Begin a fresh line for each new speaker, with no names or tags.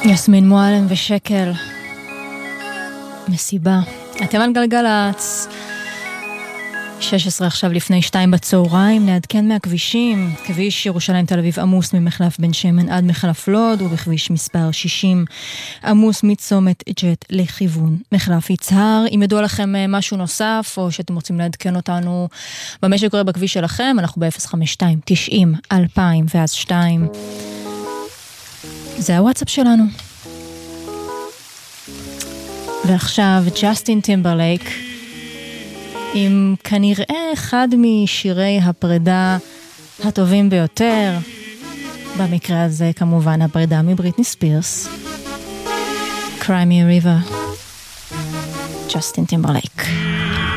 יסמין מועלם ושקל, מסיבה. אתם על גלגלץ, 16 עכשיו לפני 2 בצהריים. נעדכן מהכבישים. כביש ירושלים תל אביב עמוס ממחלף בן שמן עד מחלף לוד, ובכביש מספר 60 עמוס מצומת ג'ט לכיוון מחלף יצהר. אם ידוע לכם משהו נוסף או שאתם רוצים לעדכן אותנו במה שקורה בכביש שלכם, אנחנו ב-052-90-2000 ואז 2. זה הוואטסאפ שלנו. ועכשיו ג'סטין טימברלייק עם כנראה אחד משירי הפרידה הטובים ביותר, במקרה הזה כמובן הפרידה מבריטני ספירס, Cry Me a River, ג'סטין טימברלייק.